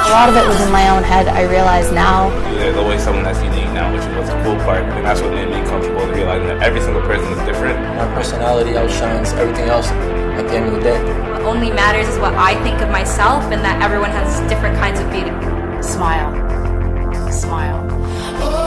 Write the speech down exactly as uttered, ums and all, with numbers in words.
A lot of it was in my own head, I realize now. There's always someone that's unique now, which was the cool part, and that's what made me comfortable to realize that every single person is different. My personality outshines everything else at the end of the day. What only matters is what I think of myself, and that everyone has different kinds of beauty. Smile. Smile.